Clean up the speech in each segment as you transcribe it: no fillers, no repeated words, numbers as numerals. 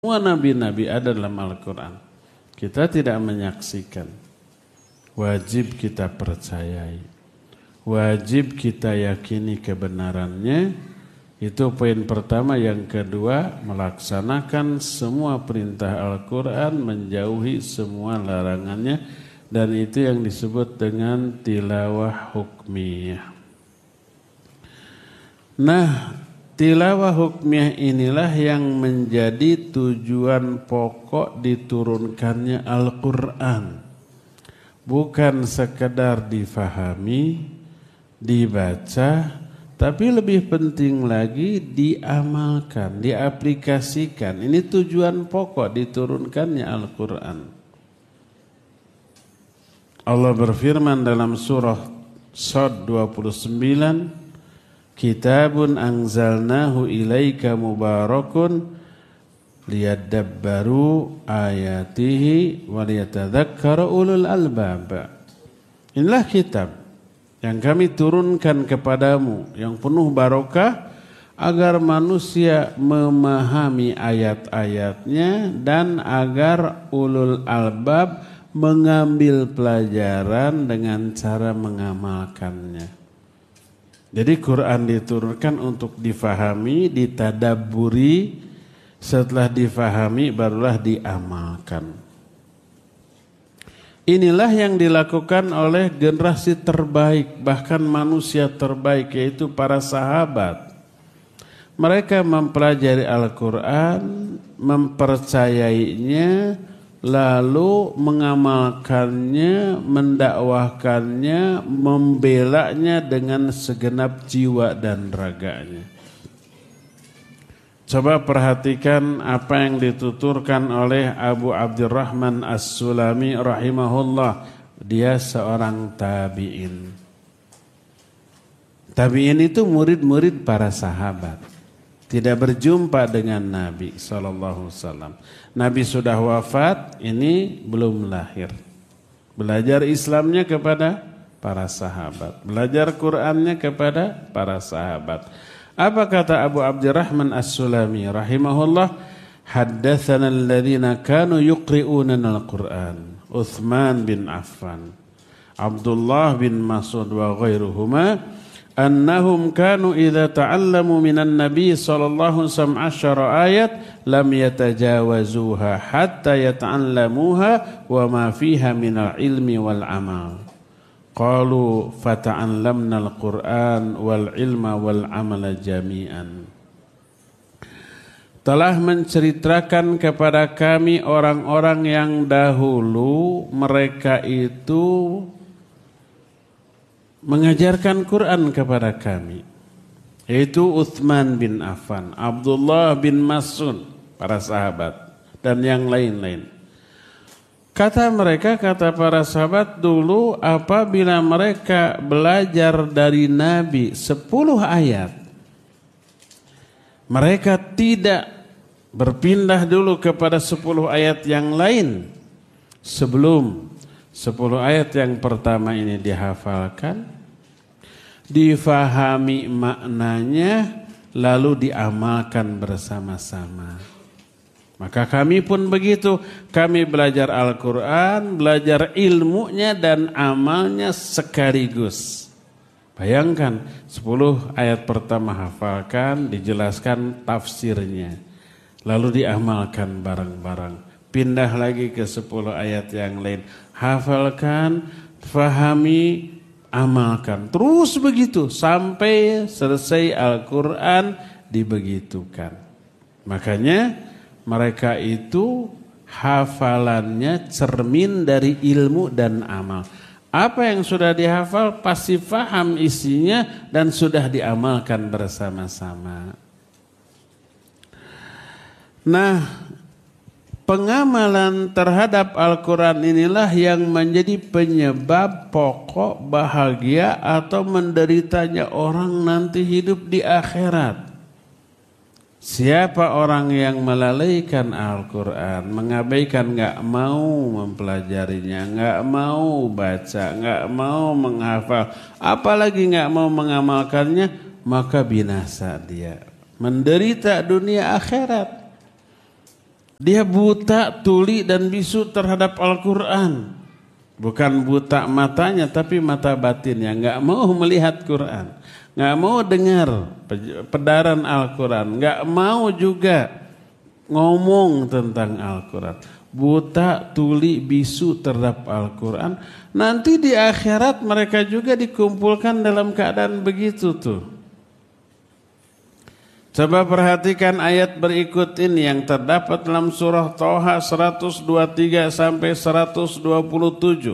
Semua nabi-nabi ada dalam Al-Quran. Kita tidak menyaksikan. Wajib kita percayai. Wajib kita yakini kebenarannya. Itu poin pertama. Yang kedua, melaksanakan semua perintah Al-Quran, menjauhi semua larangannya. Dan itu yang disebut dengan tilawah hukmiyah. Nah, tilawah hukmiyah inilah yang menjadi tujuan pokok diturunkannya Al-Quran. Bukan sekedar difahami, dibaca, tapi lebih penting lagi diamalkan, diaplikasikan. Ini tujuan pokok diturunkannya Al-Quran. Allah berfirman dalam surah Shad 29, Kitabun anzalnahu ilaika mubarakun liyadabbaru ayatihi waliyatadzakkara ulul albab. Inilah kitab yang kami turunkan kepadamu yang penuh barokah agar manusia memahami ayat-ayatnya dan agar ulul albab mengambil pelajaran dengan cara mengamalkannya. Jadi Quran diturunkan untuk difahami, ditadabburi, setelah difahami barulah diamalkan. Inilah yang dilakukan oleh generasi terbaik, bahkan manusia terbaik, yaitu para sahabat. Mereka mempelajari Al-Quran, mempercayainya, lalu mengamalkannya, mendakwahkannya, membelanya dengan segenap jiwa dan raganya. Coba perhatikan apa yang dituturkan oleh Abu Abdurrahman As-Sulami rahimahullah. Dia seorang tabi'in. Tabi'in itu murid-murid para sahabat. Tidak berjumpa dengan Nabi SAW. Nabi sudah wafat, ini belum lahir. Belajar Islamnya kepada para sahabat. Belajar Qur'annya kepada para sahabat. Apa kata Abu Abdurrahman As-Sulami rahimahullah? Haddatsana alladhina kanu yuqri'unana al-Qur'an. Uthman bin Affan, Abdullah bin Mas'ud wa ghairuhuma. Annahum kanu idza ta'allamu minan nabi sallallahu alaihi wasallam 10 ayat lam yatajawazuha hatta yata'allamuha wa ma fiha minal ilmi wal amal. Qalu fata'allamna al-Qur'an wal ilma wal amala jami'an. Telah menceritakan kepada kami orang-orang yang dahulu mereka itu mengajarkan Quran kepada kami, yaitu Uthman bin Affan, Abdullah bin Mas'ud, para sahabat, dan yang lain-lain. Kata mereka, kata para sahabat dulu, apabila mereka belajar dari Nabi 10 ayat, mereka tidak berpindah dulu kepada 10 ayat yang lain sebelum 10 ayat yang pertama ini dihafalkan, difahami maknanya, lalu diamalkan bersama-sama. Maka kami pun begitu, kami belajar Al-Quran, belajar ilmunya dan amalnya sekaligus. Bayangkan 10 ayat pertama hafalkan, dijelaskan tafsirnya, lalu diamalkan bareng-bareng. Pindah lagi ke 10 ayat yang lain. Hafalkan, fahami, amalkan. Terus begitu sampai selesai Al-Quran dibegitukan. Makanya mereka itu hafalannya cermin dari ilmu dan amal. Apa yang sudah dihafal pasti faham isinya dan sudah diamalkan bersama-sama. Nah, pengamalan terhadap Al-Quran inilah yang menjadi penyebab pokok bahagia atau menderitanya orang nanti hidup di akhirat. Siapa orang yang melalaikan Al-Quran, mengabaikan, gak mau mempelajarinya, gak mau baca, gak mau menghafal, apalagi gak mau mengamalkannya, maka binasa dia. Menderita dunia akhirat. Dia buta, tuli dan bisu terhadap Al-Quran. Bukan buta matanya tapi mata batinnya, nggak mau melihat Quran, nggak mau dengar pedaran Al-Quran, nggak mau juga ngomong tentang Al-Quran. Buta, tuli, bisu terhadap Al-Quran. Nanti di akhirat mereka juga dikumpulkan dalam keadaan begitu tuh. Coba perhatikan ayat berikut ini yang terdapat dalam surah Thaha 123 sampai 127.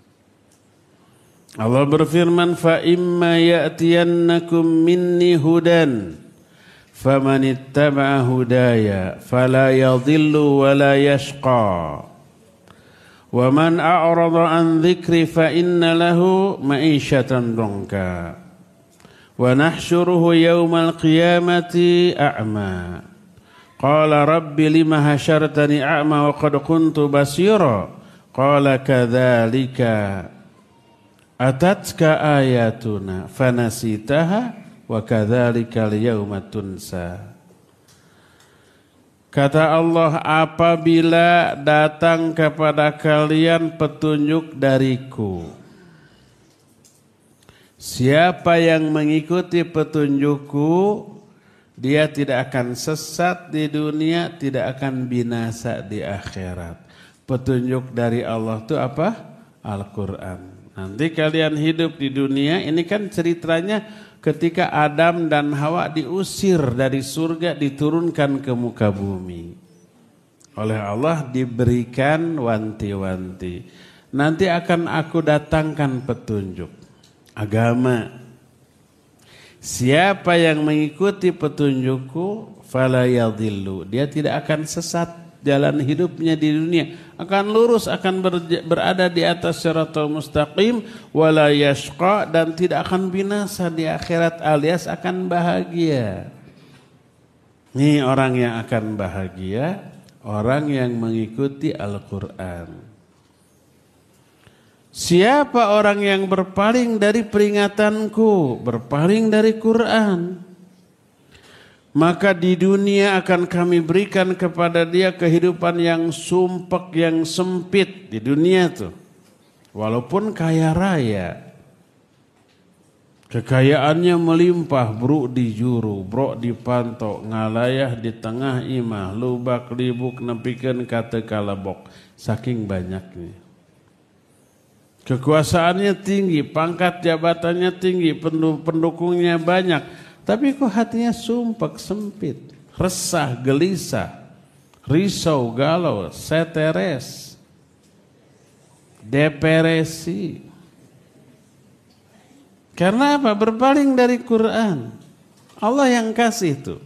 Allah berfirman, fa imma ya'tiyannakum minni hudan famanittaba'a hudaya fala yadhillu wa la yashqa wa man a'rada an dzikri fa inna lahu ma'isyatan dhanka wa nahsyuruhu yawmal qiyamati a'ma qala rabbi lima hasyartani a'ma wa qad kuntu basira qala kadzalika atatka ayatuna fanasitaha wa kadzalika al-yawma tunsa. Kata Allah, apabila datang kepada kalian petunjuk dariku, siapa yang mengikuti petunjukku, dia tidak akan sesat di dunia, tidak akan binasa di akhirat. Petunjuk dari Allah itu apa? Al-Quran. Nanti kalian hidup di dunia, ini kan ceritanya ketika Adam dan Hawa diusir dari surga, diturunkan ke muka bumi. Oleh Allah diberikan wanti-wanti. Nanti akan aku datangkan petunjuk agama. Siapa yang mengikuti petunjukku fala yadhillu, dia tidak akan sesat jalan hidupnya di dunia, akan lurus, akan berada di atas siratal mustaqim, wala yashqa, dan tidak akan binasa di akhirat alias akan bahagia. Ini orang yang akan bahagia, orang yang mengikuti Al-Quran. Siapa orang yang berpaling dari peringatanku, berpaling dari Quran, maka di dunia akan kami berikan kepada dia kehidupan yang sumpek, yang sempit di dunia tuh. Walaupun kaya raya, kekayaannya melimpah, bruk di juru, brok di pantok, ngalayah di tengah imah, lubak libuk nepikeun kate kalebok, saking banyaknya. Kekuasaannya tinggi, pangkat jabatannya tinggi, pendukungnya banyak, tapi kok hatinya sumpek, sempit, resah, gelisah, risau, galau, seteres, depresi. Karena apa? Berpaling dari Quran. Allah yang kasih itu.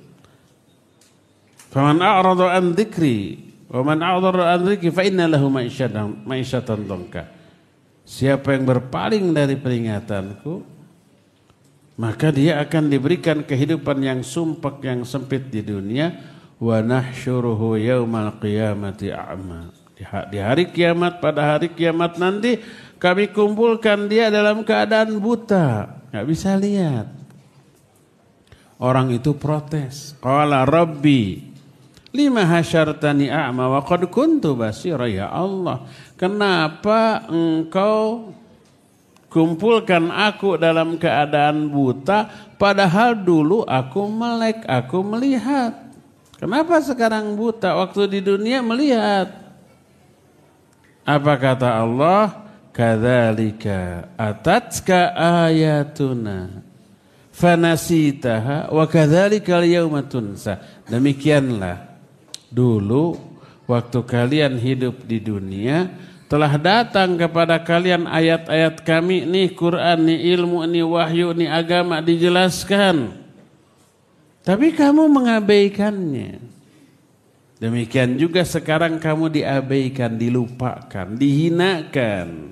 Faman a'rada an dzikri wa man a'rada an dzikri fa inna lahu ma'isyatan dhanka. Siapa yang berpaling dari peringatanku, maka dia akan diberikan kehidupan yang sumpek, yang sempit di dunia. Wa nahsyuruhu yaumal qiyamati a'ma. Di hari kiamat, pada hari kiamat nanti kami kumpulkan dia dalam keadaan buta, nggak bisa lihat. Orang itu protes. Qala rabbi lima hasyartani a'ma wa qad kuntu basira. Ya Allah, kenapa engkau kumpulkan aku dalam keadaan buta, padahal dulu aku melek, aku melihat. Kenapa sekarang buta, waktu di dunia melihat? Apa kata Allah? Kadzalika atatka ayatuna fanasitaha wa kadzalika al-yauma tunsa. Demikianlah dulu waktu kalian hidup di dunia, telah datang kepada kalian ayat-ayat kami, nih Quran, nih ilmu, nih wahyu, nih agama dijelaskan. Tapi kamu mengabaikannya. Demikian juga sekarang kamu diabaikan, dilupakan, dihinakan.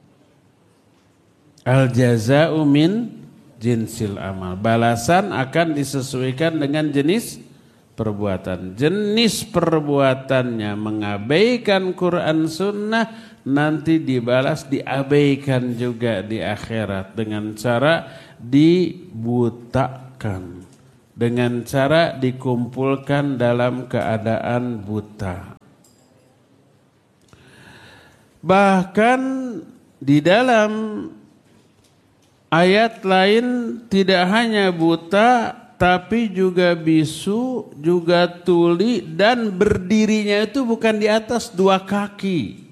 Al-jaza'u min jinsil amal. Balasan akan disesuaikan dengan jenis perbuatan. Jenis perbuatannya mengabaikan Quran Sunnah, nanti dibalas, diabaikan juga di akhirat dengan cara dibutakan, dengan cara dikumpulkan dalam keadaan buta. Bahkan di dalam ayat lain tidak hanya buta, tapi juga bisu, juga tuli, dan berdirinya itu bukan di atas dua kaki,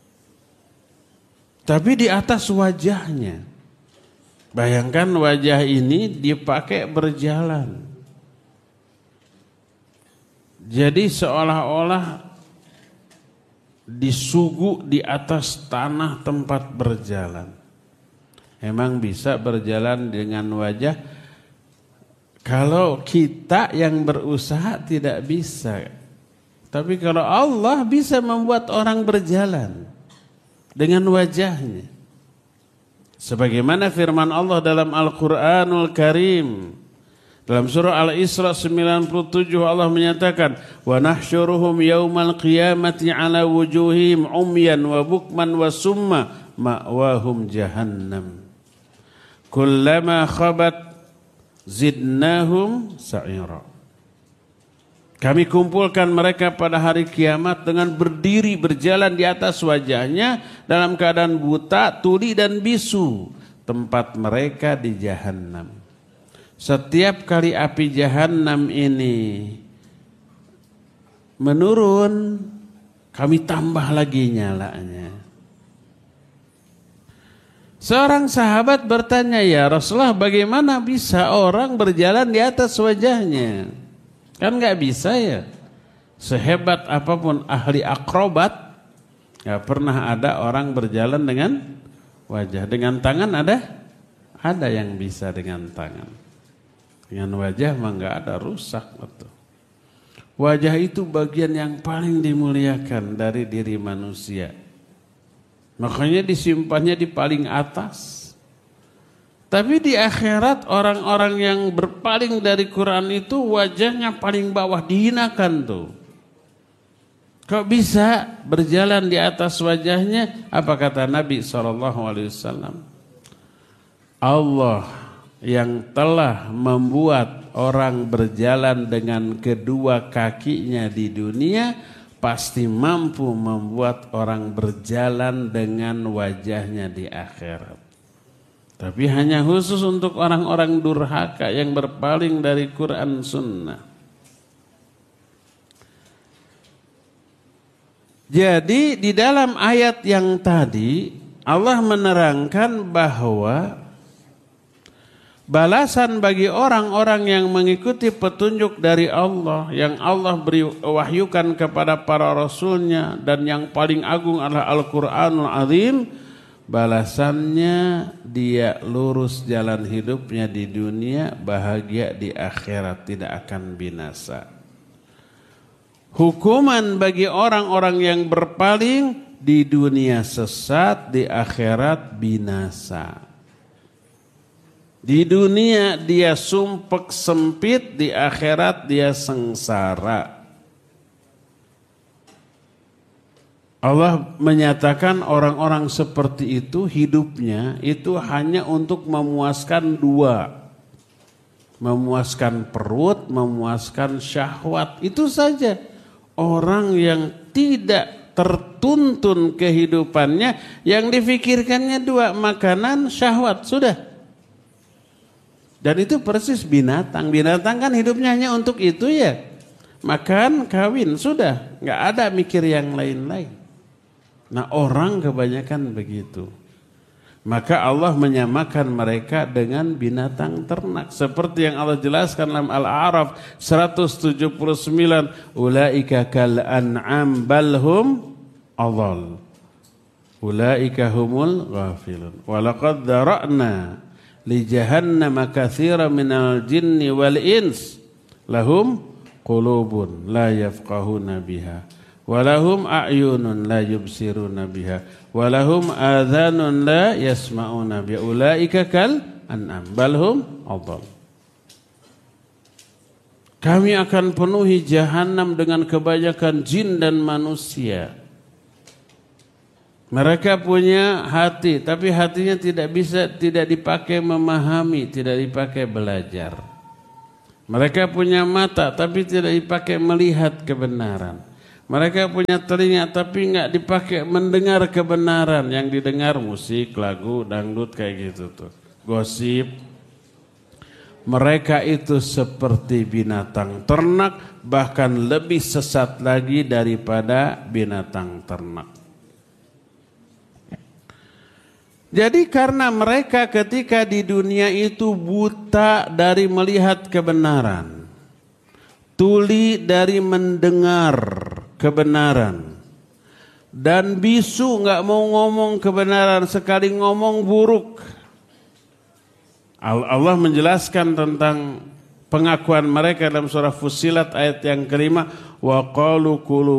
tapi di atas wajahnya. Bayangkan wajah ini dipakai berjalan. Jadi seolah-olah disugu di atas tanah tempat berjalan. Emang bisa berjalan dengan wajah? Kalau kita yang berusaha tidak bisa. Tapi kalau Allah bisa membuat orang berjalan dengan wajahnya. Sebagaimana firman Allah dalam Al-Quranul Karim. Dalam surah Al-Isra 97 Allah menyatakan, wa nahsyuruhum yaumal qiyamati ala wujuhim umyan wa bukman wa summa ma'wahum jahannam. Kullama khabat zidnahum sa'ira. Kami kumpulkan mereka pada hari kiamat dengan berdiri berjalan di atas wajahnya dalam keadaan buta, tuli dan bisu. Tempat mereka di jahannam. Setiap kali api jahannam ini menurun, kami tambah lagi nyalanya. Seorang sahabat bertanya, ya Rasulullah, bagaimana bisa orang berjalan di atas wajahnya? Kan gak bisa ya. Sehebat apapun ahli akrobat, gak pernah ada orang berjalan dengan wajah. Dengan tangan ada? Ada yang bisa dengan tangan. Dengan wajah mah gak ada, rusak betul. Wajah itu bagian yang paling dimuliakan dari diri manusia. Makanya disimpannya di paling atas. Tapi di akhirat orang-orang yang berpaling dari Quran itu wajahnya paling bawah, dihinakan tuh. Kok bisa berjalan di atas wajahnya? Apa kata Nabi SAW? Allah yang telah membuat orang berjalan dengan kedua kakinya di dunia pasti mampu membuat orang berjalan dengan wajahnya di akhirat. Tapi hanya khusus untuk orang-orang durhaka yang berpaling dari Quran Sunnah. Jadi di dalam ayat yang tadi Allah menerangkan bahwa balasan bagi orang-orang yang mengikuti petunjuk dari Allah, yang Allah beri wahyukan kepada para rasulnya, dan yang paling agung adalah Al-Quranul Azim, balasannya dia lurus jalan hidupnya di dunia, bahagia di akhirat, tidak akan binasa. Hukuman bagi orang-orang yang berpaling, di dunia sesat, di akhirat binasa. Di dunia dia sumpek sempit, di akhirat dia sengsara. Allah menyatakan orang-orang seperti itu hidupnya itu hanya untuk memuaskan dua. Memuaskan perut, memuaskan syahwat. Itu saja. Orang yang tidak tertuntun kehidupannya, yang difikirkannya dua, makanan, syahwat, sudah. Dan itu persis binatang. Binatang kan hidupnya hanya untuk itu ya. Makan, kawin, sudah. Nggak ada mikir yang lain-lain. Nah orang kebanyakan begitu. Maka Allah menyamakan mereka dengan binatang ternak. Seperti yang Allah jelaskan dalam Al-A'raf 179. Ulaika kal an'am balhum adhal. Ulaika humul ghafilun. Walaqad dhara'na li jahannama katsira minal jinni wal ins lahum qulubun la yafqahuna biha wa lahum a'yunun la yubsiruna biha wa lahum adhanun la yasma'una biha ulaika kal an'am bal hum adall. Kami akan penuhi jahanam dengan kebanyakan jin dan manusia. Mereka punya hati, tapi hatinya tidak dipakai memahami, tidak dipakai belajar. Mereka punya mata tapi tidak dipakai melihat kebenaran. Mereka punya telinga tapi nggak dipakai mendengar kebenaran. Yang didengar musik, lagu, dangdut kayak gitu tuh. Gosip. Mereka itu seperti binatang ternak, bahkan lebih sesat lagi daripada binatang ternak. Jadi karena mereka ketika di dunia itu buta dari melihat kebenaran, tuli dari mendengar kebenaran, dan bisu nggak mau ngomong kebenaran, sekali ngomong buruk. Allah menjelaskan tentang pengakuan mereka dalam surah Fussilat ayat yang kelima, wa qalu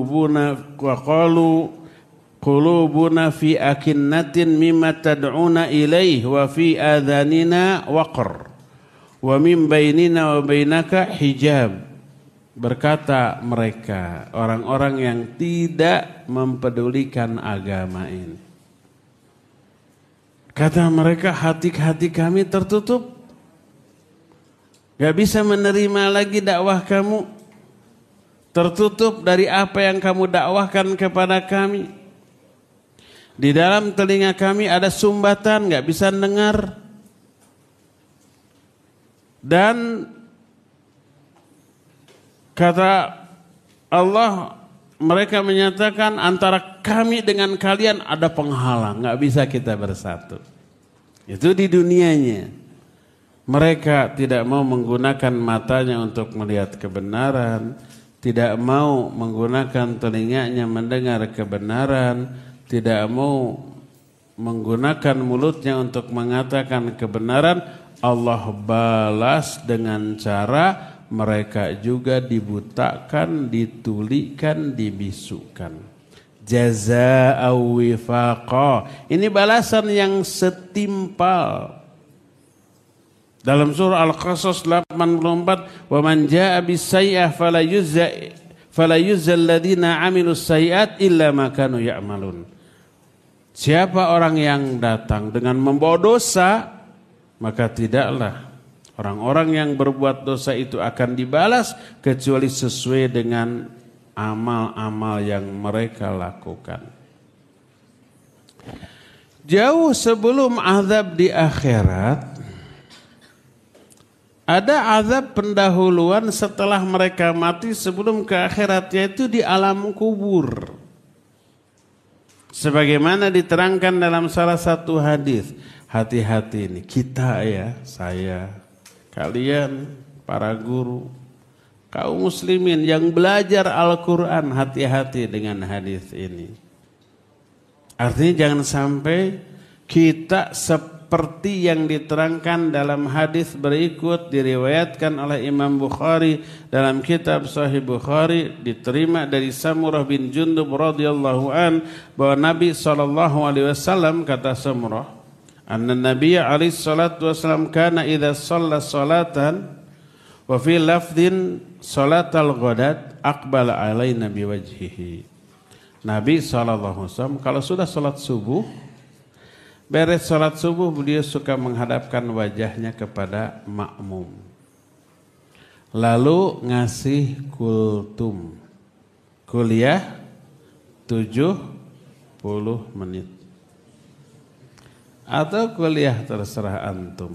qulubuna fi akinnatin mimma tad'una ilaih wa fi adhanina waqr wa min bainina wa bainaka hijab. Berkata mereka, orang-orang yang tidak mempedulikan agama ini. Kata mereka, hati-hati kami tertutup. Gak bisa menerima lagi dakwah kamu. Tertutup dari apa yang kamu dakwahkan kepada kami. Di dalam telinga kami ada sumbatan, gak bisa dengar. Dan kata Allah, mereka menyatakan antara kami dengan kalian ada penghalang, nggak bisa kita bersatu. Itu di dunianya. Mereka tidak mau menggunakan matanya untuk melihat kebenaran, tidak mau menggunakan telinganya mendengar kebenaran, tidak mau menggunakan mulutnya untuk mengatakan kebenaran. Allah balas dengan cara mereka juga dibutakan, ditulikan, dibisukan. Jazaa'a wifaqa. Ini balasan yang setimpal. Dalam surah Al-Qasas 84, "Wa man jaa'a bis-sayyi'ah fala yujzal alladziina 'amilus sayyi'at illa ma kanu ya'malun." Siapa orang yang datang dengan membawa dosa, maka tidaklah orang-orang yang berbuat dosa itu akan dibalas kecuali sesuai dengan amal-amal yang mereka lakukan. Jauh sebelum azab di akhirat, ada azab pendahuluan setelah mereka mati sebelum ke akhirat, yaitu di alam kubur. Sebagaimana diterangkan dalam salah satu hadis, hati-hati ini kita ya, saya, kalian, para guru, kaum muslimin yang belajar Al-Quran, hati-hati dengan hadis ini. Artinya jangan sampai kita seperti yang diterangkan dalam hadis berikut, diriwayatkan oleh Imam Bukhari dalam kitab Sahih Bukhari, diterima dari Samurah bin Jundub radhiyallahu an, bahwa Nabi SAW kata Samurah, anna Nabiya alaihi salatu wasallam kana idza shalla salatan wa fi lafdhin salatal ghadat aqbala alaina biwajhihi. Nabi SAW kalau sudah salat subuh, beres salat subuh, beliau suka menghadapkan wajahnya kepada makmum, lalu ngasih kultum, kuliah 70 menit atau kuliah, terserah antum.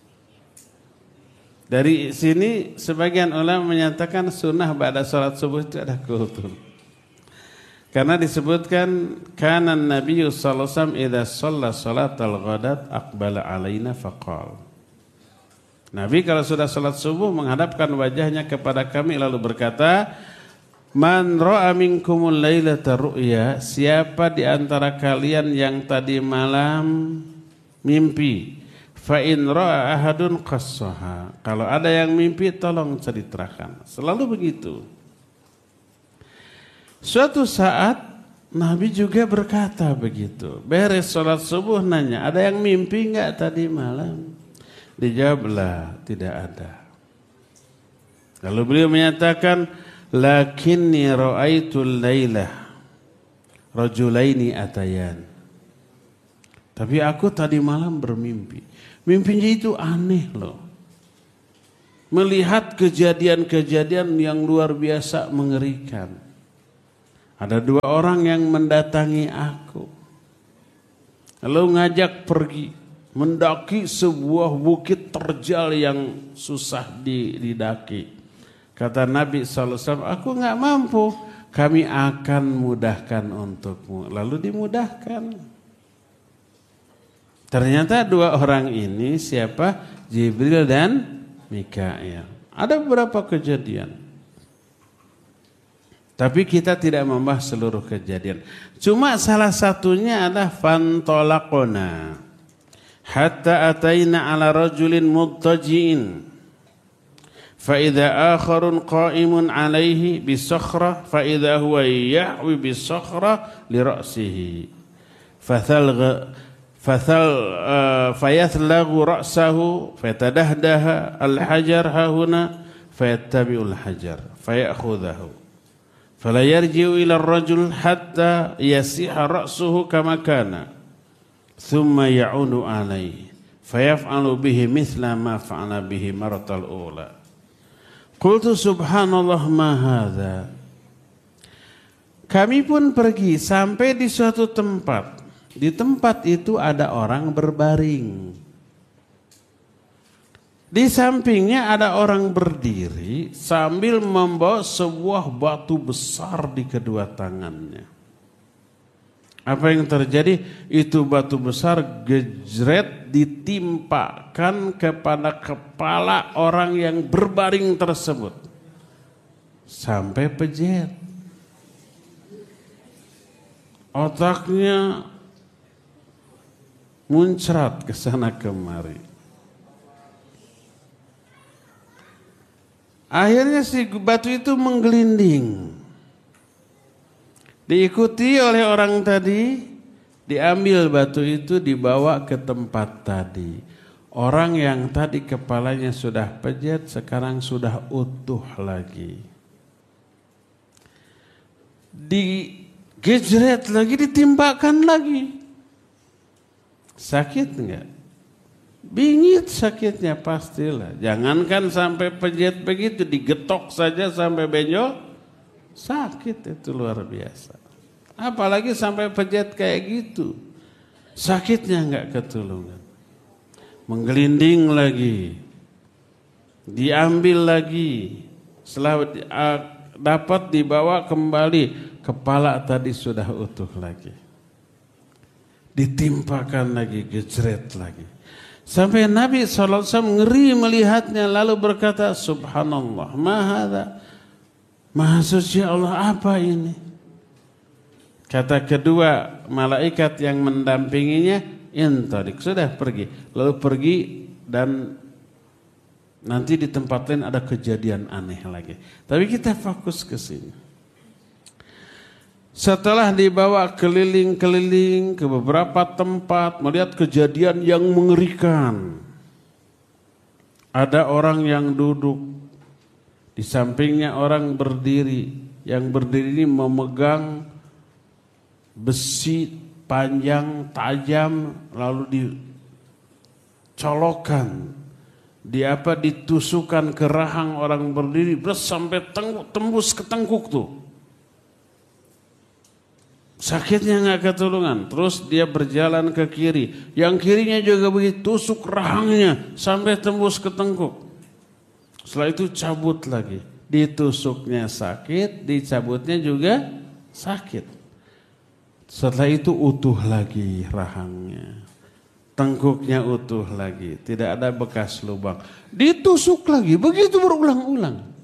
Dari sini sebagian ulama menyatakan sunnah ba'da salat subuh itu ada kultum. Karena disebutkan kana Nabi sallallahu alaihi wasallam idza shalla salatal ghadat aqbala alaina faqal. Nabi kalau sudah salat subuh menghadapkan wajahnya kepada kami lalu berkata, man ra'a minkumul lailata ru'ya, siapa di antara kalian yang tadi malam mimpi, fa in ra'a ahadun qassaha, kalau ada yang mimpi tolong ceritakan. Selalu begitu. Suatu saat Nabi juga berkata begitu. Beres sholat subuh nanya, ada yang mimpi enggak tadi malam? Dijawablah, tidak ada. Lalu beliau menyatakan, lakinni ra'aitul lailah rajulaini atayan. Tapi aku tadi malam bermimpi. Mimpinya itu aneh loh. melihat kejadian-kejadian yang luar biasa mengerikan. Ada 2 orang yang mendatangi aku, lalu ngajak pergi mendaki sebuah bukit terjal yang susah didaki. Kata Nabi SAW, aku nggak mampu, kami akan mudahkan untukmu. Lalu dimudahkan. Ternyata 2 orang ini siapa? Jibril dan Mikail. Ada beberapa kejadian. Tapi kita tidak membahas seluruh kejadian. Cuma salah satunya adalah fantolaqona hatta ataina ala rajulin muttaji'in fa idza akharun qa'imun alaihi bisakhra fa idza huwa yahwi bisakhra li ra'sihi fayathlaghu ra'sahu fatadahdaha al-hajar hahuna fayattabi'ul hajar fayakhudhahu fala yarji'u ila ar-rajul hatta yasiha ra'suhu kama kana thumma ya'udu alayhi fayaf'alu bihi mithla ma fa'ala bihi maratal ula. Qultu subhanallah ma hadha. Kami pun pergi sampai di suatu tempat. Di tempat itu ada orang berbaring. Di sampingnya ada orang berdiri sambil membawa sebuah batu besar di kedua tangannya. Apa yang terjadi? Itu batu besar gejret ditimpakan kepada kepala orang yang berbaring tersebut. Sampai pejet. Otaknya muncrat ke sana kemari. Akhirnya si batu itu menggelinding. Diikuti oleh orang tadi, diambil batu itu dibawa ke tempat tadi. Orang yang tadi kepalanya sudah pejet sekarang sudah utuh lagi. Digejret lagi, ditimpakan lagi. Sakit enggak? Bingit sakitnya pastilah. Jangankan sampai pejet begitu, digetok saja sampai benjol, sakit itu luar biasa. Apalagi sampai pejet kayak gitu, sakitnya enggak ketulungan. Menggelinding lagi, diambil lagi, setelah dapat dibawa kembali, kepala tadi sudah utuh lagi. Ditimpakan lagi, gejret lagi. Sampai Nabi SAW ngeri melihatnya lalu berkata, subhanallah, maha suci Allah, apa ini? Kata kedua malaikat yang mendampinginya, intadik, sudah pergi. Lalu pergi dan nanti di tempat lain ada kejadian aneh lagi. Tapi kita fokus ke sini. Setelah dibawa keliling-keliling ke beberapa tempat, melihat kejadian yang mengerikan. Ada orang yang duduk, di sampingnya orang berdiri. Yang berdiri ini memegang besi panjang, tajam, lalu dicolokkan. Ditusukan ke rahang orang berdiri, sampai tembus ke tengkuk tuh. Sakitnya nggak ketulungan. Terus dia berjalan ke kiri. Yang kirinya juga begitu, tusuk rahangnya sampai tembus ke tengkuk. Setelah itu cabut lagi. Ditusuknya sakit, dicabutnya juga sakit. Setelah itu utuh lagi rahangnya. Tengkuknya utuh lagi, tidak ada bekas lubang. Ditusuk lagi, begitu berulang-ulang.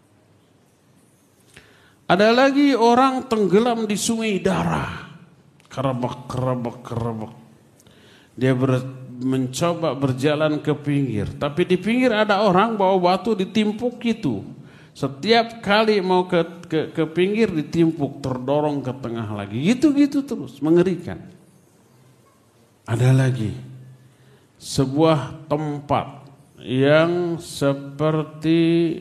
Ada lagi orang tenggelam di sungai darah. Kerebek. Dia mencoba berjalan ke pinggir. Tapi di pinggir ada orang bawa batu ditimpuk gitu. Setiap kali mau ke pinggir ditimpuk, terdorong ke tengah lagi. Gitu-gitu terus, mengerikan. Ada lagi sebuah tempat yang seperti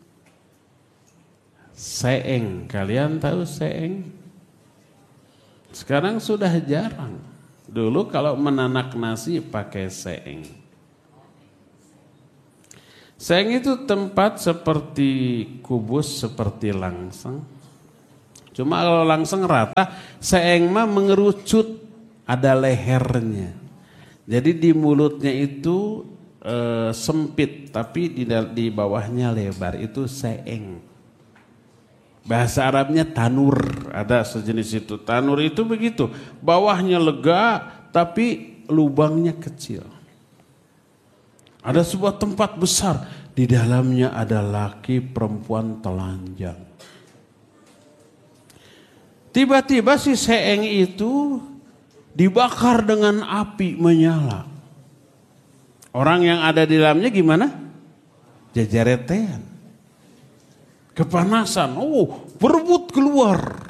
seeng. Kalian tahu seeng? Sekarang sudah jarang. Dulu kalau menanak nasi pakai seeng. Seeng itu tempat seperti kubus, seperti langseng. Cuma kalau langseng rata, seeng mah mengerucut, ada lehernya. Jadi di mulutnya itu sempit, tapi di bawahnya lebar, itu seeng. Bahasa Arabnya tanur, ada sejenis itu. Tanur itu begitu, bawahnya lega, tapi lubangnya kecil. Ada sebuah tempat besar, di dalamnya ada laki perempuan telanjang. Tiba-tiba si seeng itu dibakar dengan api menyala. Orang yang ada di dalamnya gimana? Jajaretean. Kepanasan, berebut keluar.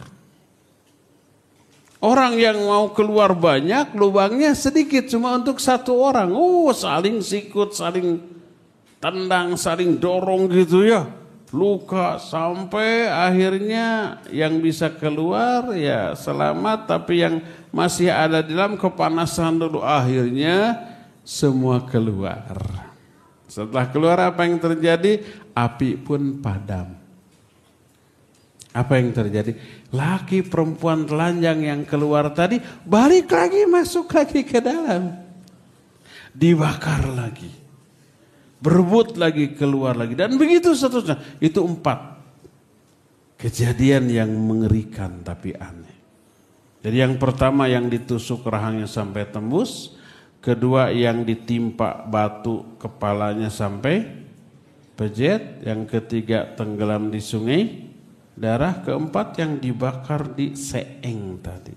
Orang yang mau keluar banyak, lubangnya sedikit, cuma untuk satu orang. Saling sikut, saling tendang, saling dorong gitu ya. Luka sampai akhirnya yang bisa keluar ya selamat, tapi yang masih ada di dalam kepanasan dulu, akhirnya semua keluar. Setelah keluar apa yang terjadi? Api pun padam. Apa yang terjadi? Laki perempuan telanjang yang keluar tadi balik lagi, masuk lagi ke dalam. Dibakar lagi. Berebut lagi, keluar lagi. Dan begitu seterusnya. Itu 4 kejadian yang mengerikan tapi aneh. Jadi yang pertama yang ditusuk rahangnya sampai tembus. Kedua yang ditimpa batu kepalanya sampai pejet. Yang ketiga tenggelam di sungai darah. Keempat yang dibakar di seeng tadi.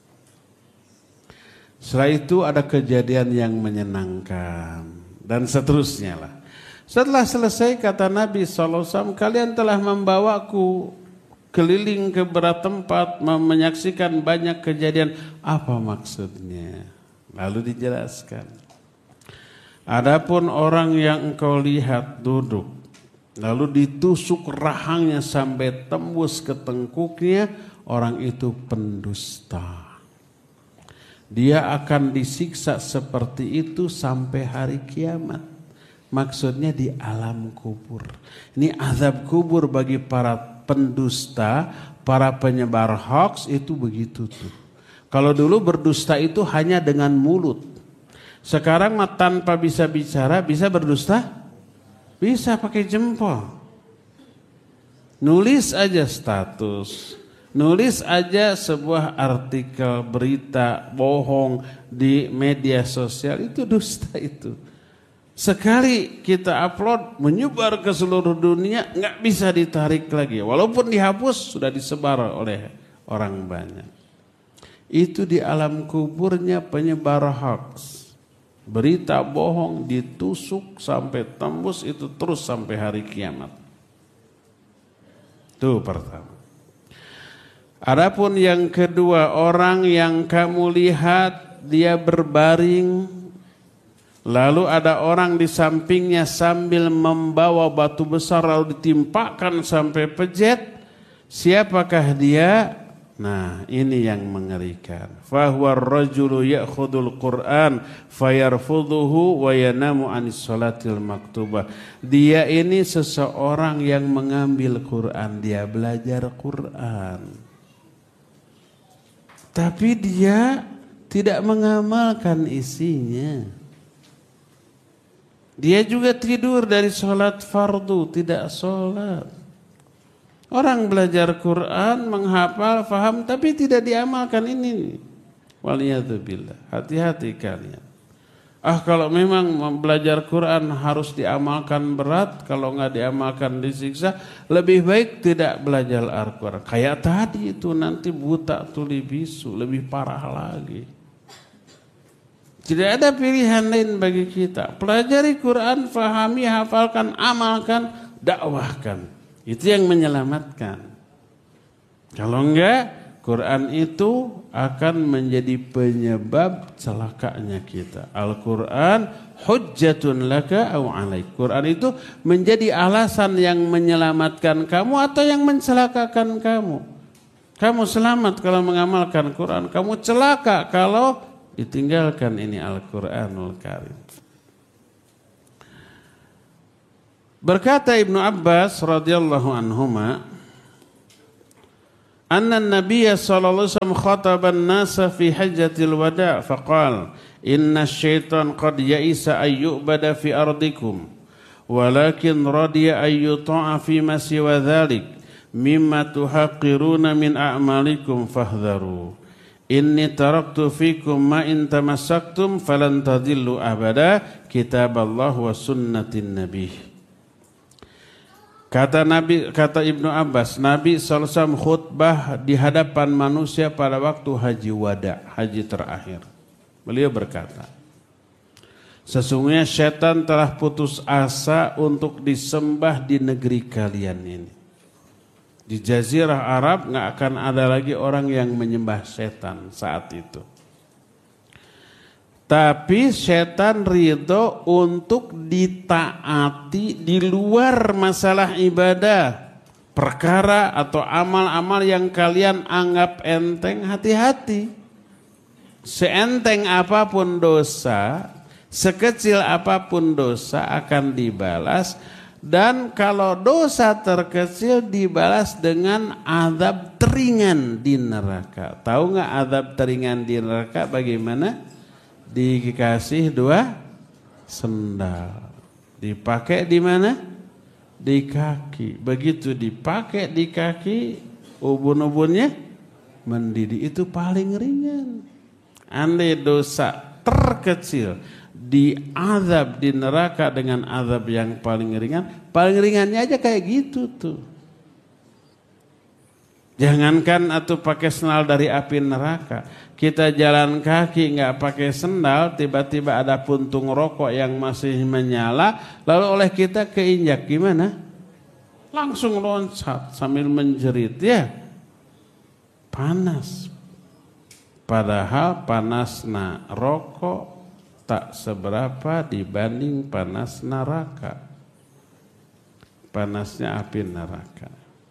Setelah itu ada kejadian yang menyenangkan dan seterusnya lah. Setelah selesai kata Nabi SAW, kalian telah membawaku keliling ke beberapa tempat, menyaksikan banyak kejadian. Apa maksudnya? Lalu dijelaskan. Adapun orang yang engkau lihat duduk, lalu ditusuk rahangnya sampai tembus ke tengkuknya, orang itu pendusta. Dia akan disiksa seperti itu sampai hari kiamat. Maksudnya di alam kubur. Ini azab kubur bagi para pendusta, para penyebar hoax itu begitu tuh. Kalau dulu berdusta itu hanya dengan mulut. Sekarang tanpa bisa bicara, bisa berdusta? Bisa pakai jempol. Nulis aja status. Nulis aja sebuah artikel berita bohong di media sosial, itu dusta itu. Sekali kita upload menyebar ke seluruh dunia, nggak bisa ditarik lagi. Walaupun dihapus sudah disebar oleh orang banyak. Itu di alam kuburnya penyebar hoax. Berita bohong ditusuk sampai tembus, itu terus sampai hari kiamat. Itu pertama. Adapun yang kedua, orang yang kamu lihat dia berbaring, lalu ada orang di sampingnya sambil membawa batu besar lalu ditimpakan sampai pejet. Siapakah dia? Nah, ini yang mengerikan. Fahuwa ar-rajulu ya'khudul Qur'an fayarfudhuhu wa yanamu 'anis sholatil maktubah. Dia ini seseorang yang mengambil Qur'an, dia belajar Qur'an. Tapi dia tidak mengamalkan isinya. Dia juga tidur dari sholat fardu, tidak sholat. Orang belajar Quran, menghafal, faham, tapi tidak diamalkan ini. Waliyadzubillah, hati-hati kalian. Kalau memang belajar Quran harus diamalkan berat, kalau nggak diamalkan disiksa, lebih baik tidak belajar Al-Quran. Kayak tadi itu nanti buta tuli bisu, lebih parah lagi. Tidak ada pilihan lain bagi kita. Pelajari Quran, fahami, hafalkan, amalkan, dakwahkan. Itu yang menyelamatkan. Kalau enggak, Quran itu akan menjadi penyebab celakanya kita. Al-Quran hujjatun laka aw alaik. Quran itu menjadi alasan yang menyelamatkan kamu atau yang mencelakakan kamu. Kamu selamat kalau mengamalkan Quran. Kamu celaka kalau ditinggalkan ini Al-Quranul Karim. Berkata Ibnu Abbas radhiyallahu anhuma, anna an-nabiy sallallahu alaihi wasallam khataba an-nasa fi hajjatil wada' faqala inna asy-syaitan qad ya'isa ay yu'bada fi ardikum walakin radiya ay yuta'a fi ma siwa dzalik mimma tuhaqqiruna min a'malikum fahdharu inni taraktu fikum ma in tamassaktum falan tadillu abada kitaballah wa sunnatin nabi. Kata Ibnu Abbas, Nabi SAW khutbah di hadapan manusia pada waktu haji wada, haji terakhir. Beliau berkata, sesungguhnya setan telah putus asa untuk disembah di negeri kalian ini. Di Jazirah Arab nggak akan ada lagi orang yang menyembah setan saat itu. Tapi setan ridho untuk ditaati di luar masalah ibadah. Perkara atau amal-amal yang kalian anggap enteng, hati-hati. Seenteng apapun dosa, sekecil apapun dosa akan dibalas. Dan kalau dosa terkecil dibalas dengan azab teringan di neraka. Tahu nggak azab teringan di neraka bagaimana? Dikasih 2 sendal. Dipakai di mana? Di kaki. Begitu dipakai di kaki, ubun-ubunnya mendidih. Itu paling ringan. Andai dosa terkecil diazab di neraka dengan azab yang paling ringannya aja kayak gitu tuh. Jangankan atau pakai sendal dari api neraka, kita jalan kaki nggak pakai sendal, tiba-tiba ada puntung rokok yang masih menyala, lalu oleh kita keinjak gimana? Langsung loncat sambil menjerit, ya panas. Padahal panasnya rokok tak seberapa dibanding panas neraka. Panasnya api neraka.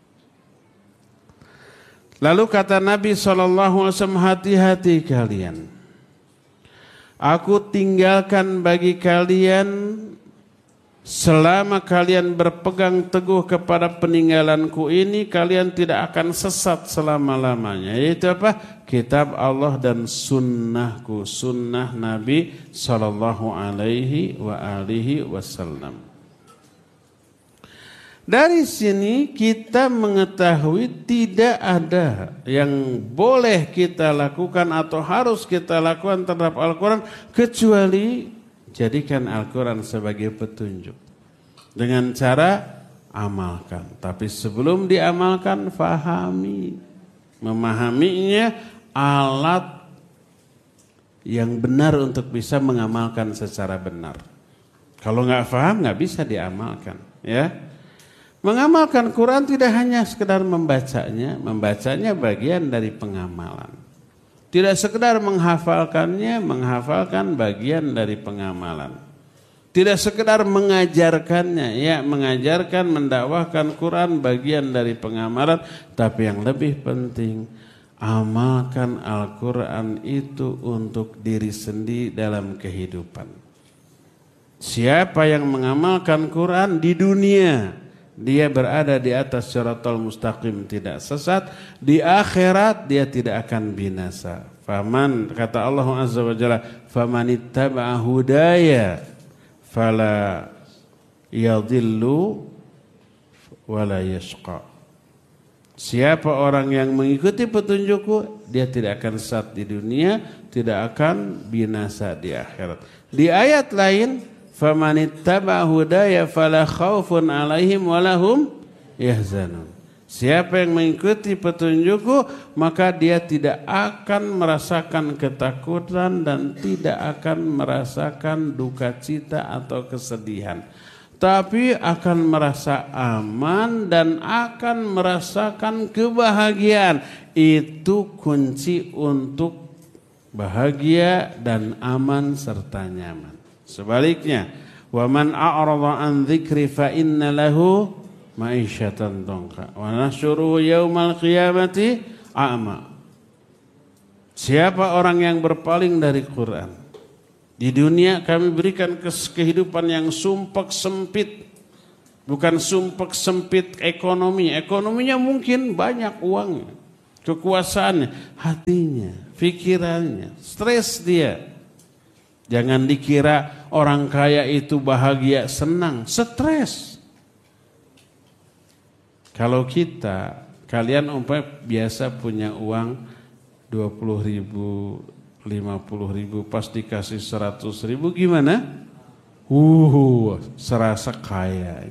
Lalu kata Nabi SAW, hati-hati kalian. Aku tinggalkan bagi kalian selama kalian berpegang teguh kepada peninggalanku ini, kalian tidak akan sesat selama-lamanya. Yaitu apa? Kitab Allah dan sunnahku, sunnah Nabi SAW. Dari sini kita mengetahui tidak ada yang boleh kita lakukan atau harus kita lakukan terhadap Al-Quran kecuali jadikan Al-Quran sebagai petunjuk dengan cara amalkan. Tapi sebelum diamalkan, fahami. Memahaminya alat yang benar untuk bisa mengamalkan secara benar. Kalau nggak paham nggak bisa diamalkan, ya. Mengamalkan Quran tidak hanya sekedar membacanya bagian dari pengamalan. Tidak sekedar menghafalkannya, menghafalkan bagian dari pengamalan. Tidak sekedar mengajarkannya, ya mengajarkan, mendakwahkan Quran bagian dari pengamalan. Tapi yang lebih penting, amalkan Al-Quran itu untuk diri sendiri dalam kehidupan. Siapa yang mengamalkan Quran di dunia, dia berada di atas syaratul mustaqim, tidak sesat. Di akhirat dia tidak akan binasa. Faman, kata Allah Azza wa Jalla, famanittaba'a hudaya fala yadhillu wala yashqa. Siapa orang yang mengikuti petunjukku, dia tidak akan sesat di dunia, tidak akan binasa di akhirat. Di ayat lain, famanittaba'a hudaya fala khaufun 'alaihim wa lahum yahzanun. Siapa yang mengikuti petunjukku, maka dia tidak akan merasakan ketakutan dan tidak akan merasakan duka cita atau kesedihan, tapi akan merasa aman dan akan merasakan kebahagiaan. Itu kunci untuk bahagia dan aman serta nyaman. Sebaliknya, wa man a'rada an dzikri fa inna lahu ma'isyatan dhanka wa nahsyuruhu yaumal qiyamati a'ma. Siapa orang yang berpaling dari Quran, di dunia kami berikan kehidupan yang sumpek sempit, Bukan sumpek sempit ekonomi. Ekonominya mungkin banyak uangnya, kekuasaannya, hatinya, pikirannya, stres dia. Jangan dikira orang kaya itu bahagia, senang, stres. Kalau kalian umpamanya biasa punya uang 20.000, 50.000, pas dikasih 100.000 gimana? Serasa kaya.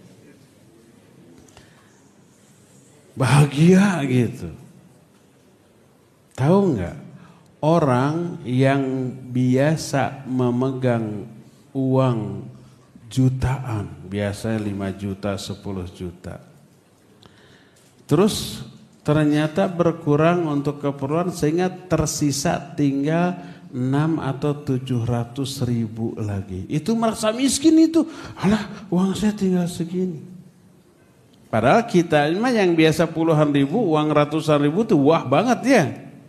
Bahagia gitu. Tahu nggak? Orang yang biasa memegang uang jutaan, biasanya 5 juta, 10 juta. Terus ternyata berkurang untuk keperluan sehingga tersisa tinggal 6 atau 700.000 lagi. Itu merasa miskin itu. Alah, uang saya tinggal segini. Padahal kita yang biasa puluhan ribu, uang ratusan ribu itu wah banget ya.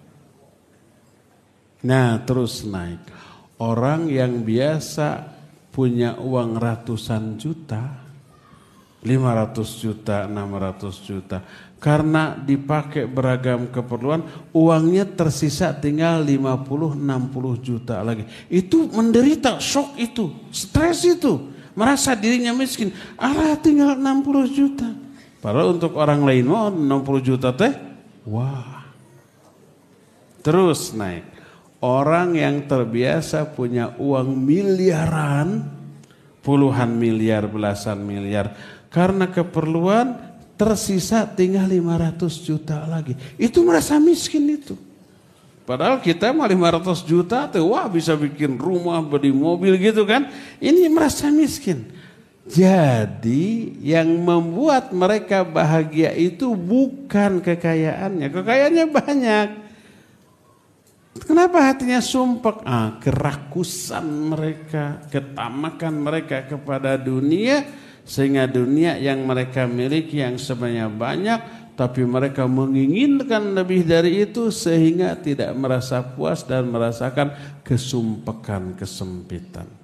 Nah, terus naik. Orang yang biasa punya uang ratusan juta, 500 juta, 600 juta. Karena dipakai beragam keperluan, uangnya tersisa tinggal 50-60 juta lagi. Itu menderita, shock itu, stres itu. Merasa dirinya miskin. Alah, tinggal 60 juta. Padahal untuk orang lain mau 60 juta teh, wah. Terus naik. Orang yang terbiasa punya uang miliaran, puluhan miliar, belasan miliar, karena keperluan tersisa tinggal 500 juta lagi. Itu merasa miskin itu. Padahal kita mah 500 juta tuh, wah bisa bikin rumah, beli mobil gitu kan. Ini merasa miskin. Jadi yang membuat mereka bahagia itu bukan kekayaannya. Kekayaannya banyak. Kenapa hatinya sumpek? Kerakusan mereka, ketamakan mereka kepada dunia, sehingga dunia yang mereka miliki yang sebenarnya banyak, tapi mereka menginginkan lebih dari itu sehingga tidak merasa puas dan merasakan kesumpekan, kesempitan.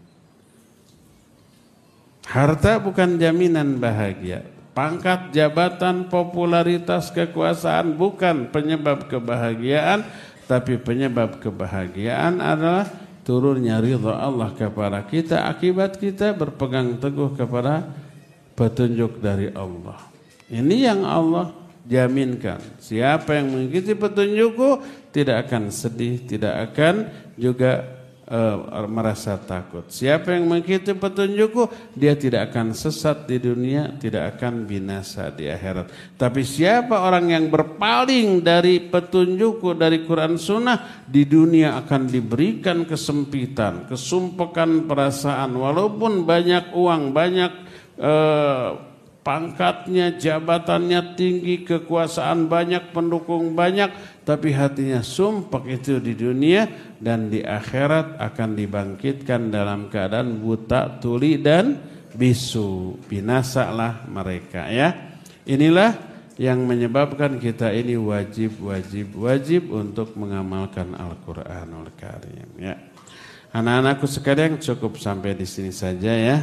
Harta bukan jaminan bahagia. Pangkat, jabatan, popularitas, kekuasaan bukan penyebab kebahagiaan, tapi penyebab kebahagiaan adalah turunnya ridha Allah kepada kita akibat kita berpegang teguh kepada petunjuk dari Allah. Ini yang Allah jaminkan. Siapa yang mengikuti petunjukku tidak akan sedih, tidak akan juga merasa takut. Siapa yang mengikuti petunjukku, dia tidak akan sesat di dunia, tidak akan binasa di akhirat. Tapi siapa orang yang berpaling dari petunjukku, dari Quran Sunnah, di dunia akan diberikan kesempitan, kesumpekan perasaan. Walaupun banyak uang, banyak pangkatnya, jabatannya tinggi, kekuasaan banyak, pendukung banyak, tapi hatinya sumpek itu di dunia, dan di akhirat akan dibangkitkan dalam keadaan buta, tuli dan bisu. Binasalah mereka ya. Inilah yang menyebabkan kita ini wajib untuk mengamalkan Al-Qur'anul Karim ya. Anak-anakku sekalian, cukup sampai di sini saja ya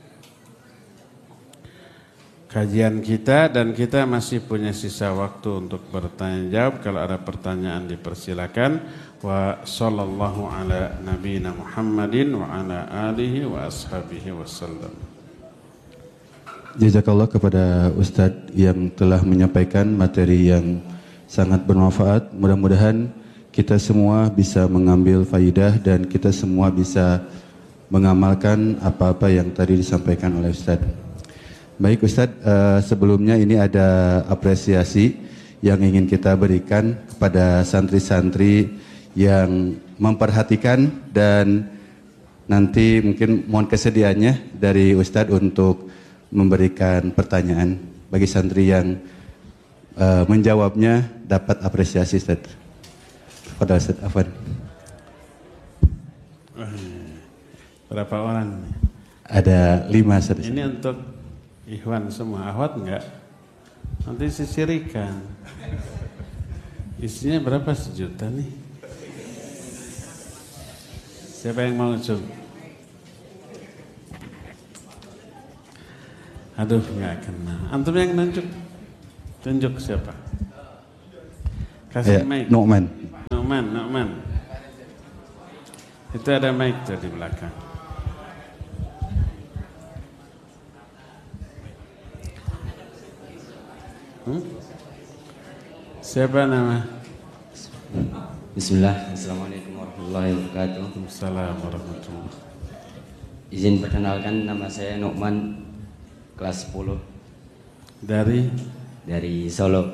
kajian kita, dan kita masih punya sisa waktu untuk bertanya jawab. Kalau ada pertanyaan dipersilakan. Wa sallallahu ala nabiyina Muhammadin wa ala alihi wa ashabihi wasallam. Jazakallah kepada Ustadz yang telah menyampaikan materi yang sangat bermanfaat. Mudah-mudahan kita semua bisa mengambil faidah dan kita semua bisa mengamalkan apa-apa yang tadi disampaikan oleh Ustadz. Baik Ustadz, sebelumnya ini ada apresiasi yang ingin kita berikan kepada santri-santri yang memperhatikan, dan nanti mungkin mohon kesediaannya dari Ustadz untuk memberikan pertanyaan bagi santri yang menjawabnya dapat apresiasi Ustadz. Pada Ustadz Afwan. Berapa orang? Ada 5 Ustadz. Ini untuk Ikhwan semua, Ahwat enggak? Nanti sisirikan. Isinya berapa sejuta nih? Siapa yang mau coba? Aduh, nggak kenal. Antum yang nunjuk. Tunjuk siapa? Kasih mic. Nu'man. Nu'man. Itu ada mic tuh di belakang. Siapa nama? Bismillah, Assalamualaikum warahmatullahi wabarakatuh. Assalamualaikum warahmatullahi. Izin perkenalkan, nama saya Nu'man, kelas 10 dari Solo.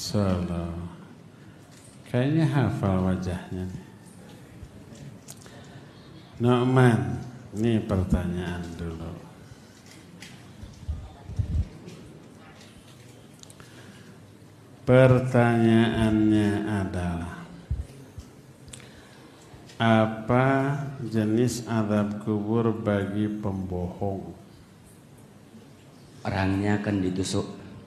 Kayaknya hafal wajahnya. Nu'man, ini pertanyaan dulu. Pertanyaannya adalah, apa jenis azab kubur bagi pembohong? Orangnya akan ditusuk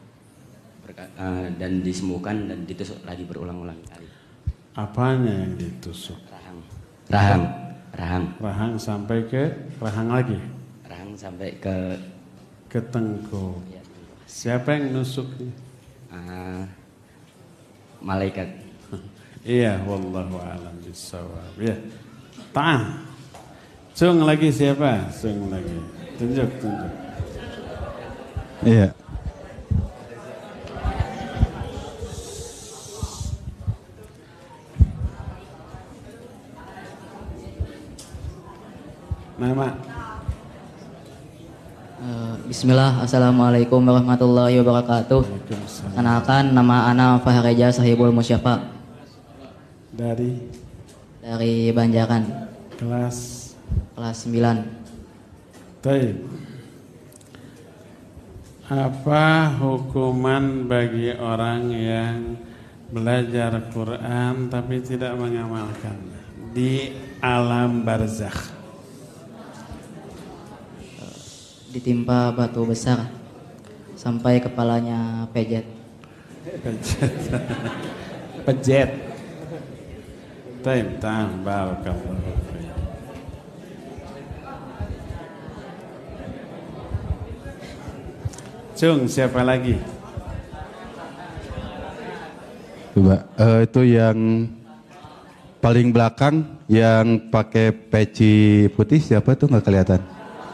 dan disembuhkan dan ditusuk lagi berulang-ulang kali. Apanya yang ditusuk? Rahang Sampai ke rahang lagi? Rahang sampai ke tengkuk. ya, Siapa yang nusuk? malaikat. Iya, wallahu a'lam bishawab. Ya. Ta'am. Cung lagi siapa? Cung lagi. Tunjuk. Iya. Nama? Bismillah, Assalamualaikum warahmatullahi wabarakatuh. Waalaikumsalam. Kenalkan, nama ana Fahreja Sahibul Musyafa Dari Banjaran, kelas 9. Taib. Apa hukuman bagi orang yang belajar Quran tapi tidak mengamalkannya di alam barzakh? Ditimpa batu besar sampai kepalanya pejet. Pejet. Taib, barakallahu fiik. Cung, siapa lagi? Coba itu yang paling belakang yang pakai peci putih siapa tuh, nggak kelihatan?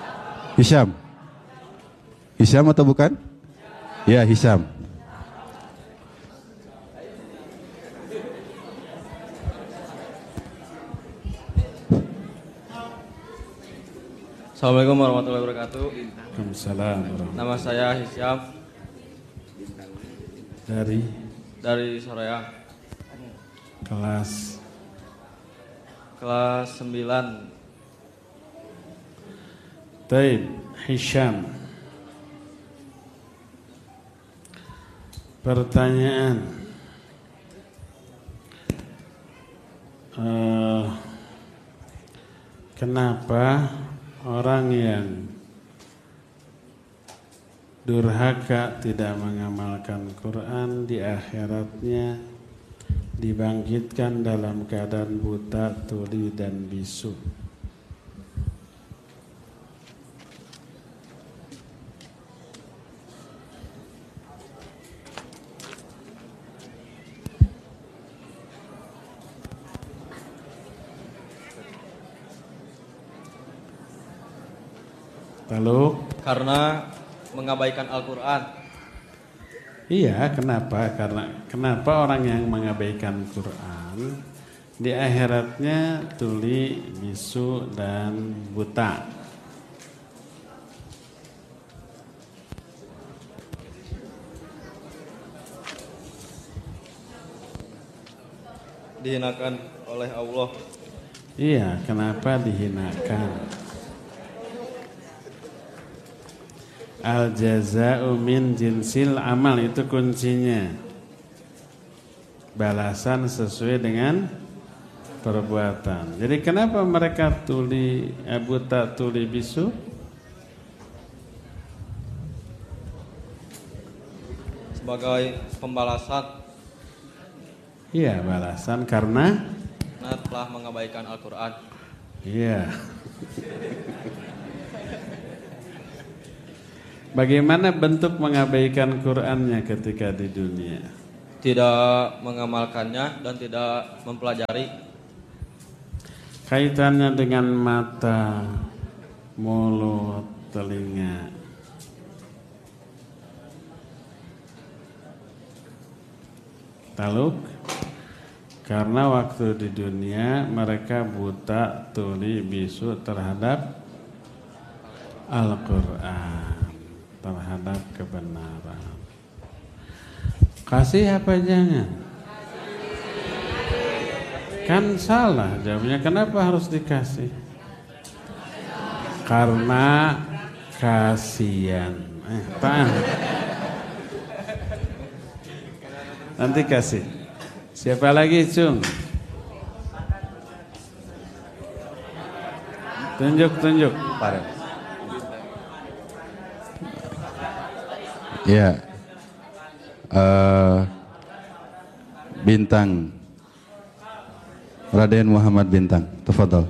Hisham atau bukan? Ya, Hisham. Assalamualaikum warahmatullahi wabarakatuh. Waalaikumsalam warahmatullahi. Nama saya Hisyam dari Soreang, kelas kelas 9. Taib, Hisham. Pertanyaan. Kenapa orang yang durhaka tidak mengamalkan Quran di akhiratnya dibangkitkan dalam keadaan buta, tuli dan bisu? Lalu? Karena mengabaikan Al-Quran. Iya, kenapa orang yang mengabaikan Quran di akhiratnya tuli, bisu dan buta? Dihinakan oleh Allah. Iya, kenapa dihinakan? Al-jaza'u min jinsil amal, itu kuncinya. Balasan sesuai dengan perbuatan. Jadi kenapa mereka buta, tuli, bisu? Sebagai pembalasan. Iya, balasan karena Telah mengabaikan Al-Quran. iya. Bagaimana bentuk mengabaikan Qur'annya ketika di dunia? Tidak mengamalkannya dan tidak mempelajari. Kaitannya dengan mata, mulut, telinga. Taluk, karena waktu di dunia mereka buta, tuli, bisu terhadap Al-Quran, terhadap kebenaran. Kasih apa jangan? Kan salah jawabnya. Kenapa harus dikasih? Karena kasihan. Tahan. Nanti kasih. Siapa lagi, Cung? Tunjuk. Ya. Bintang. Raden Muhammad Bintang. Tafadhol.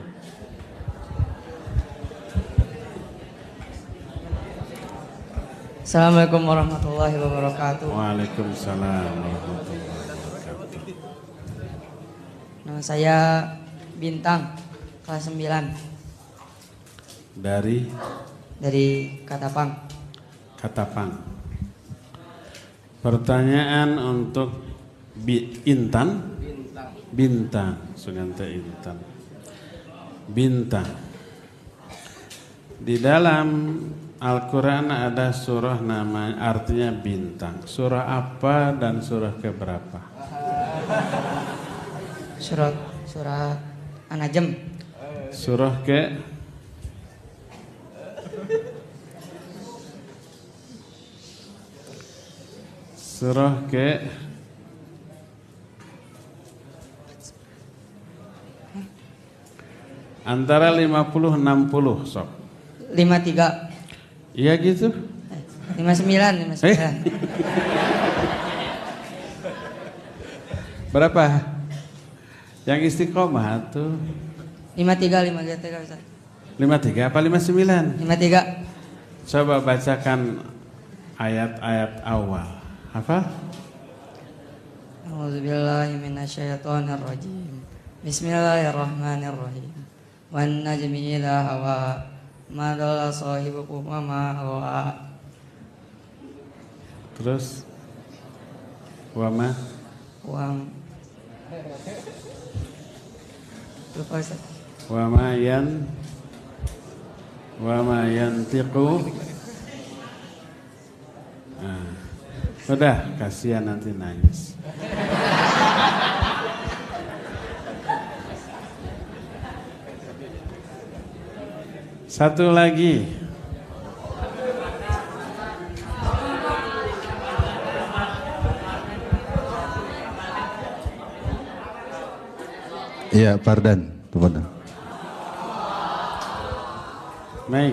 Assalamualaikum warahmatullahi wabarakatuh. Waalaikumsalam warahmatullahi wabarakatuh. Nama saya Bintang, kelas 9 Dari Katapang. Katapang. Pertanyaan untuk Intan. Bintang. Sugante Intan. Bintang. Di dalam Al-Quran ada surah nama artinya bintang. Surah apa dan surah keberapa? Surah An-Najm. Surah ke antara 50-60 sok. 53. Iya gitu. 59. Berapa? Yang istiqomah tuh 53 Ustaz. 53 apa 59? 53. Coba bacakan ayat-ayat awal. Hafal? A'udzubillahi minasyaitonirrajim. Bismillahirrahmanirrahim. Wan najmi idza hawa ma dhalla sahibukum wa ma hawa. Terus wama Lupa Ustaz. wama yantiqu. Udah, kasihan nanti nangis. Satu lagi. Iya, Fardan. Tafadhol. Baik.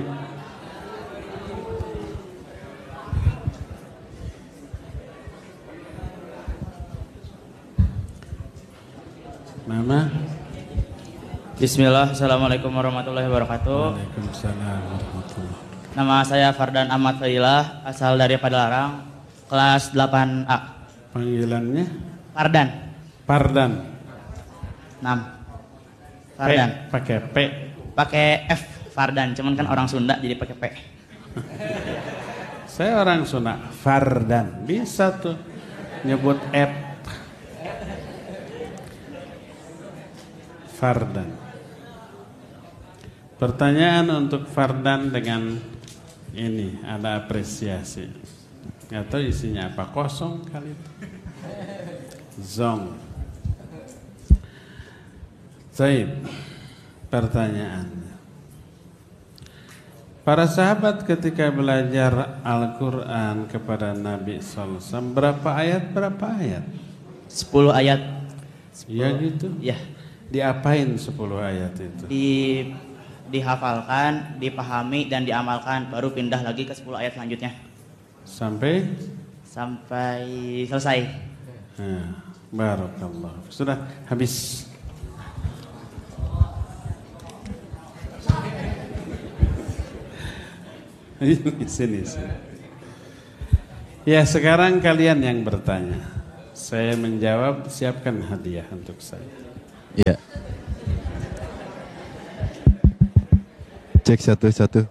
Mama. Bismillah, Assalamualaikum warahmatullahi wabarakatuh. Waalaikumsalam warahmatullahi wabarakatuh. Nama saya Fardan Ahmad Fadilah, asal dari Padalarang, kelas 8A. Panggilannya? Fardan. Fardan. 6. Fardan. Pakai P. Pakai F, Fardan, cuman kan orang Sunda jadi pakai P. Saya orang Sunda, Fardan. Bisa tuh nyebut F. Fardan. Pertanyaan untuk Fardan dengan ini ada apresiasi. Nggak tahu isinya apa, kosong kali itu. Zong. Baik. Pertanyaannya. Para sahabat ketika belajar Al-Quran kepada Nabi SAW, berapa ayat? 10 ayat. Iya gitu? Ya. Diapain 10 ayat itu? Dihafalkan, dipahami dan diamalkan, baru pindah lagi ke 10 ayat selanjutnya. Sampai selesai. Barakallah. Sudah habis. Sini. Ya, sekarang kalian yang bertanya. Saya menjawab, siapkan hadiah untuk saya. Ya. Cek satu-satu.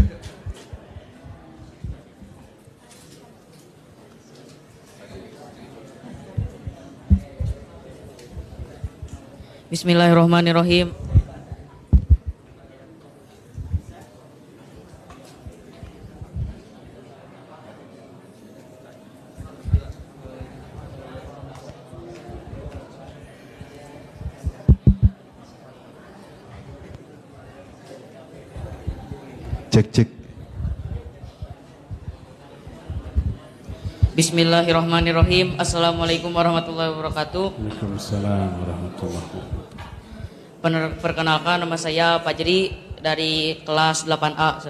Bismillahirrahmanirrahim. Cek. Bismillahirrahmanirrahim. Assalamualaikum warahmatullahi wabarakatuh. Waalaikumsalam warahmatullahi wabarakatuh. Perkenalkan, nama saya Fajri dari kelas 8A.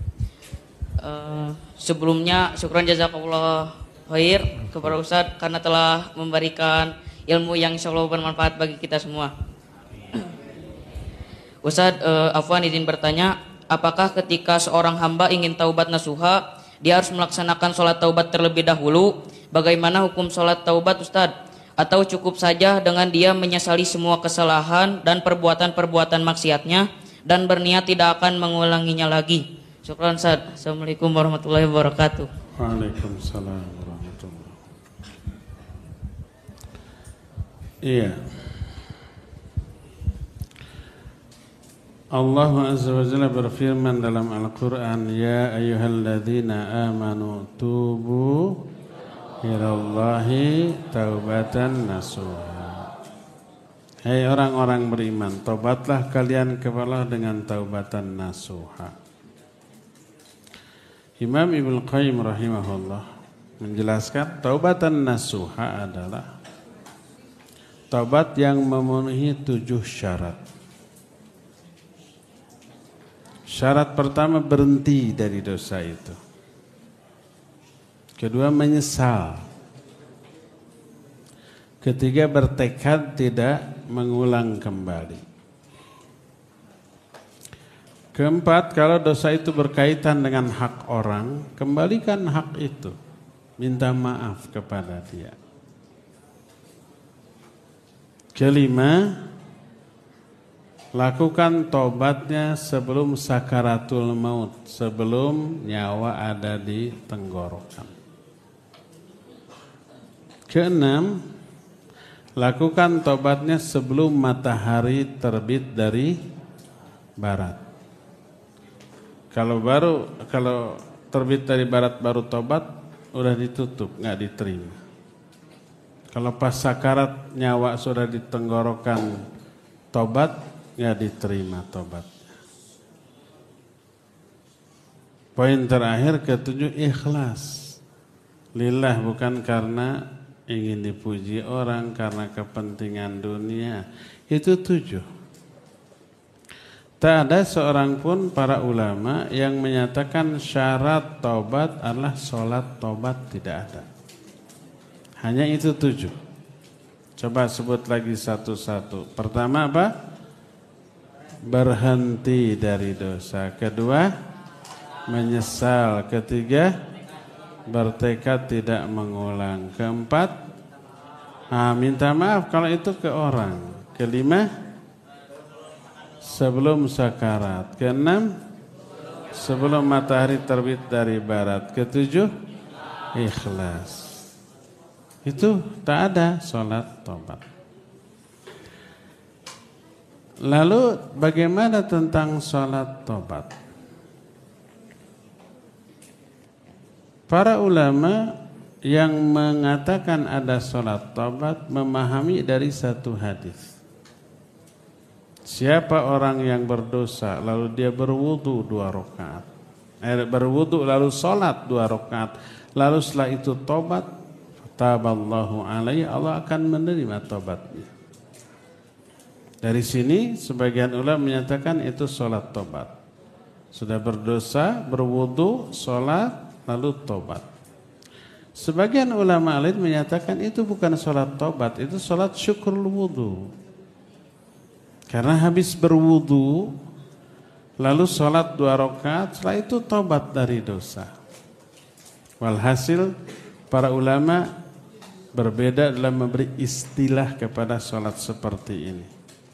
Sebelumnya syukran jazakallah khair kepada Ustadz karena telah memberikan ilmu yang insyaallah bermanfaat bagi kita semua. Ustadz, afwan izin bertanya, apakah ketika seorang hamba ingin taubat nasuha, dia harus melaksanakan sholat taubat terlebih dahulu? Bagaimana hukum sholat taubat, Ustadz? Atau cukup saja dengan dia menyesali semua kesalahan dan perbuatan-perbuatan maksiatnya dan berniat tidak akan mengulanginya lagi? Syukran, Ustadz. Assalamualaikum warahmatullahi wabarakatuh. Waalaikumsalam warahmatullahi. Iya. Allah Azza wa Jalla berfirman dalam Al-Quran, Ya ayyuhalladzina amanu tubu ilallahi taubatan nasuha. Hai orang-orang beriman, taubatlah kalian kepada Allah dengan taubatan nasuha. Imam Ibnu Qayyim rahimahullah menjelaskan taubatan nasuha adalah taubat yang memenuhi 7 syarat. Syarat pertama, berhenti dari dosa itu. Kedua, menyesal. Ketiga, bertekad tidak mengulang kembali. Keempat, kalau dosa itu berkaitan dengan hak orang, kembalikan hak itu. Minta maaf kepada dia. Kelima, lakukan tobatnya sebelum sakaratul maut, sebelum nyawa ada di tenggorokan. Keenam, lakukan tobatnya sebelum matahari terbit dari barat. Kalau terbit dari barat baru tobat, udah ditutup, nggak diterima. Kalau pas sakarat nyawa sudah di tenggorokan tobat, nggak diterima tobatnya. Poin terakhir ketujuh, ikhlas. Lillah, bukan karena ingin dipuji orang, karena kepentingan dunia. Itu 7. Tak ada seorang pun para ulama yang menyatakan syarat taubat adalah sholat taubat, tidak ada. Hanya itu 7. Coba sebut lagi satu-satu. Pertama apa? Berhenti dari dosa. Kedua, menyesal. Ketiga, bertekad tidak mengulang. Keempat, minta maaf kalau itu ke orang. Kelima, sebelum sakarat. Keenam, sebelum matahari terbit dari barat. Ketujuh, ikhlas. Itu tak ada sholat taubat. Lalu bagaimana tentang sholat taubat? Para ulama yang mengatakan ada sholat taubat memahami dari satu hadis. Siapa orang yang berdosa lalu dia berwudu 2 rakaat, berwudu lalu sholat 2 rakaat, lalu setelah itu taubat, taballahu alaihi, Allah akan menerima taubatnya. Dari sini sebagian ulama menyatakan itu sholat tobat. Sudah berdosa, berwudu, sholat, lalu tobat. Sebagian ulama lain menyatakan itu bukan sholat tobat, itu sholat syukur wudu. Karena habis berwudu, lalu sholat 2 rakaat, setelah itu tobat dari dosa. Walhasil Para ulama berbeda dalam memberi istilah kepada sholat seperti ini.